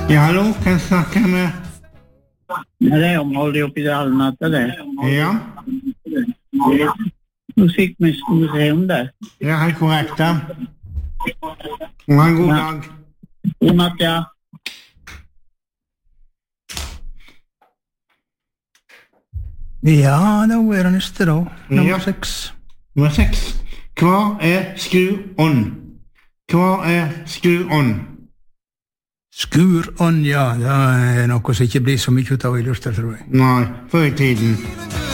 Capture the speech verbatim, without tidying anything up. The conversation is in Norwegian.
Ja, hallo, kan jeg snakke med? Ja, det er omholdet oppi dalen etter det. Ja, Musikkmuseum der. ja, helt korrekt, ja. Ha en god Ja. dag. God natt, ja. Ja, da er det neste da. Nummer Ja. seks. Nummer seks. Hva er skru-on? Hva er skru-on? Skur-on, ja. Det er noe som ikke blir så mye ut av i lufta, tror jeg. Nei, før i tiden.